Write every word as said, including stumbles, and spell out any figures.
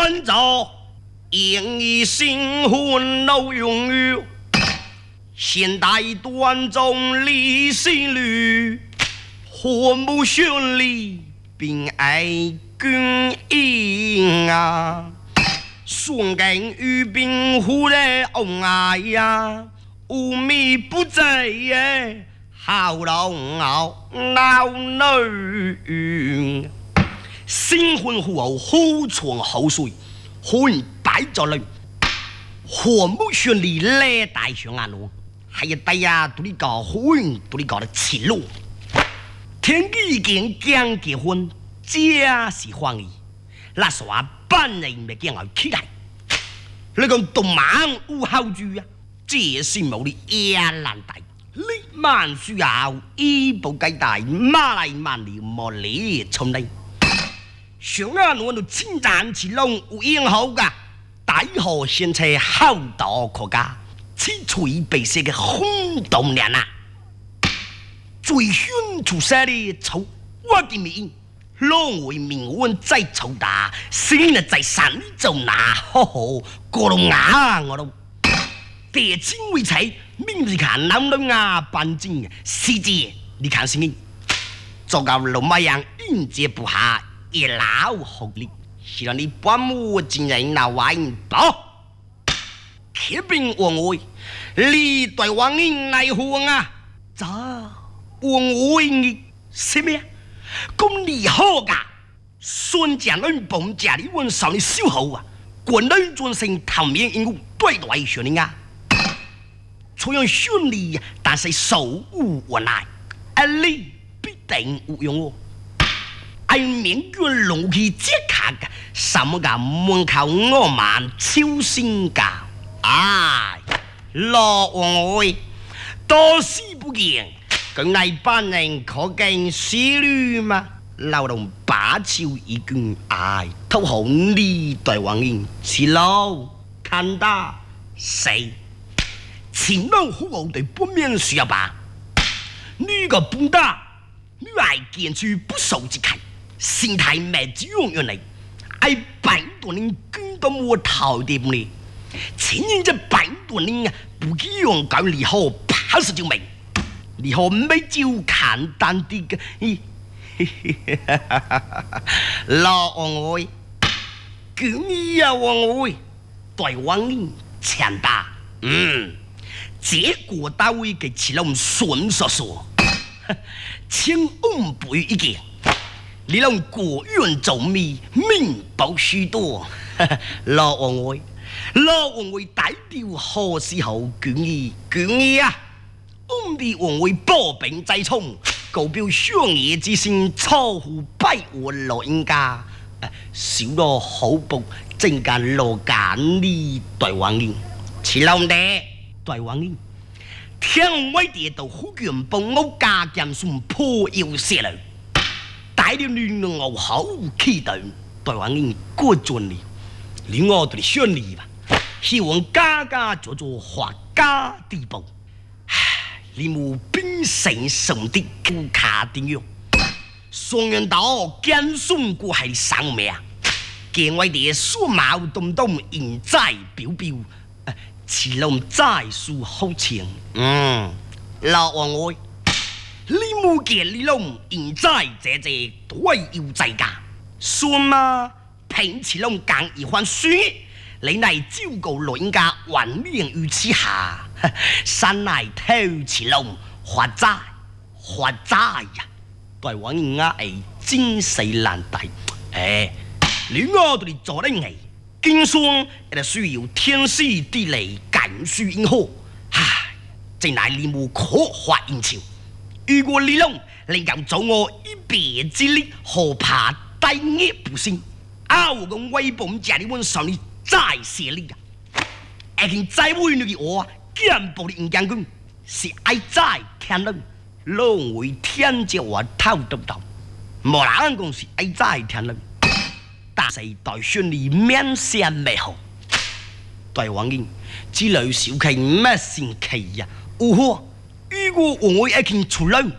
本着演艺新婚老永远，现代端重理性律，婚不顺利并爱君应啊，双根与并忽的恩爱呀，无米不在耶，好龙傲闹女。新婚后后好床好睡，婚摆咗嚟，婚不順利咧大上眼咯，係啊第啊對你個婚對你個的前路，天機已經講結婚，這是歡喜，那是話本人未見我期待，你講動漫有後住啊，這是冇你也難大，你萬需要一步計大，馬來萬里莫理從嚟。上岸我都稱讚其龍有英豪噶，大河先車好多國家，此隨被射嘅轟動人啊！最炫出色的丑，我嘅面，浪為命運再醜大，先啊在山中拿，呵呵，過龍牙我都，地親為妻，明日看男人啊半斤，世界你看聲音，做到老馬樣應接不下。一老學歷，是讓你半母真人那玩寶，騎兵王位，你對王人來歡啊！咋王位你什麼？咁你好噶？孫家人幫家裡揾上你小好啊！國人專程探面應對對上你啊！雖然順利，但是手無無奈，啊你必定有用哦。愛面卷龍氣即刻嘅，什麼個門口我們超先教，唉，老王會多事不見，咁係班人可見思慮嘛？老龍把招一句，唉，討好你對王人，是老看大死，前老好我對不免需要吧？呢個半大，你係見處不受之啟。心態沒這樣樣嚟，愛百多年跟到我頭點呢？前人這百多年啊，不用講你好八十就明，你好沒就簡單啲嘅，老王會，咁你啊王會，對王人強大，嗯，結果單位嘅起龍順索索，千萬不一件。你讓國運造密，命保許多。老王會，老王會大調何時候捲意捲意啊？我哋王會波兵在衝，高標商業之心，超乎百萬老人家。少咗好報，正間羅間呢對王人，似老爹對王人，天威地道好強幫我家減算破要射來。大啲亂我好期待，對王人過盡你，你我對你順利吧，希望家家做做發家地步。唉，你冇變成神的顧卡點樣？雙人島堅信過係生命，見我哋數毛東東現在表表，似龍在樹好情，嗯，老王愛。你冇見你龍現在這這對要制㗎，算嘛？平時龍講一番說，你嚟照顧老人家還命於此下，山嚟偷似龍發債發債呀！對王人啊係真係難題，誒，你我對你做得藝，經商亦需要天時地利感需因好，唉，真係你冇可發應酬。如果你龍能夠做我一輩之力，何怕大業不勝？啊！我講威幫家裡揾上你再寫力啊！而且再會你嘅我，見報你唔講講，是愛再聽人，浪為天借我偷得到，冇人講是愛再聽人，但係代順利面線美好，對王人之類小氣乜先奇呀？哦呵！如果我會一見出來。